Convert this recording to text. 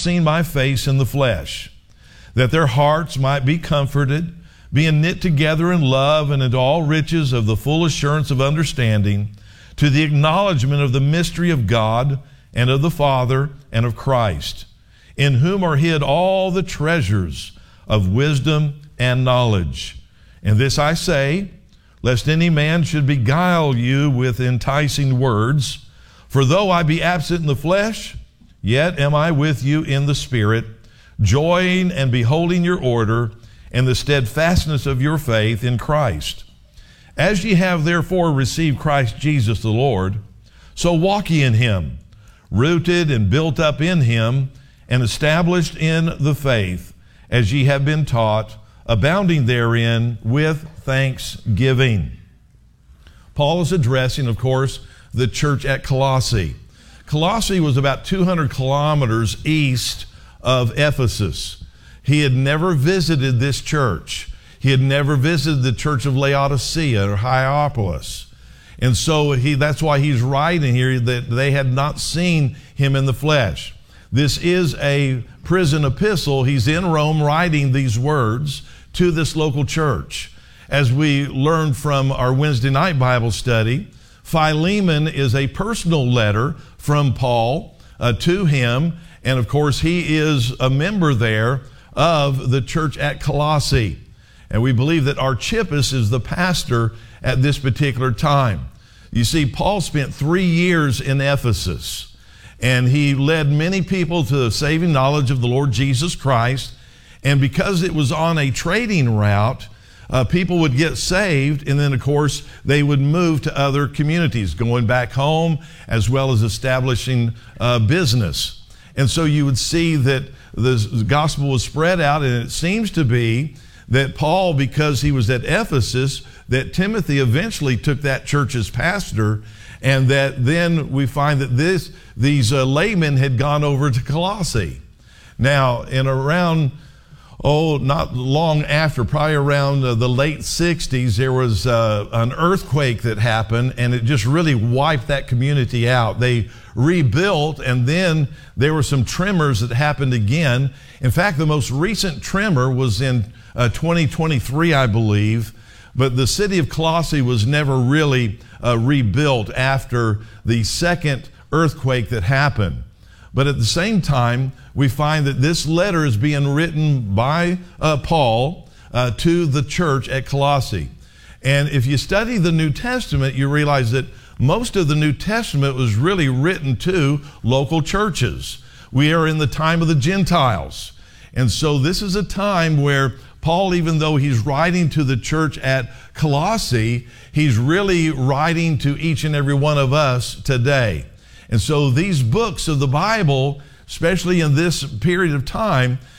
seen my face in the flesh, that their hearts might be comforted, being knit together in love and into all riches of the full assurance of understanding, to the acknowledgement of the mystery of God and of the Father and of Christ, in whom are hid all the treasures of wisdom and knowledge. And this I say, lest any man should beguile you with enticing words. For though I be absent in the flesh, yet am I with you in the Spirit, joying and beholding your order and the steadfastness of your faith in Christ. As ye have therefore received Christ Jesus the Lord, so walk ye in him, rooted and built up in him, and established in the faith, as ye have been taught, abounding therein with thanksgiving. Paul is addressing, of course, the church at Colossae. Colossae was about 200 kilometers east of Ephesus. He had never visited this church. He had never visited the church of Laodicea or Hierapolis. And so that's why he's writing here that they had not seen him in the flesh. This is a prison epistle. He's in Rome writing these words to this local church. As we learned from our Wednesday night Bible study, Philemon is a personal letter from Paul to him. And of course, he is a member there of the church at Colossae. And we believe that Archippus is the pastor at this particular time. You see, Paul spent 3 years in Ephesus, and he led many people to the saving knowledge of the Lord Jesus Christ. And because it was on a trading route, people would get saved, and then, of course, they would move to other communities, going back home, as well as establishing business. And so you would see that the gospel was spread out, and it seems to be that Paul, because he was at Ephesus, that Timothy eventually took that church as pastor, and that then we find that these laymen had gone over to Colossae. Now, in around, not long after, probably around the late 60s, there was an earthquake that happened, and it just really wiped that community out. They rebuilt, and then there were some tremors that happened again. In fact, the most recent tremor was in 2023, I believe, but the city of Colossae was never really rebuilt after the second earthquake that happened. But at the same time, we find that this letter is being written by Paul to the church at Colossae. And if you study the New Testament, you realize that most of the New Testament was really written to local churches. We are in the time of the Gentiles. And so this is a time where Paul, even though he's writing to the church at Colossae, he's really writing to each and every one of us today. And so these books of the Bible, especially in this period of time,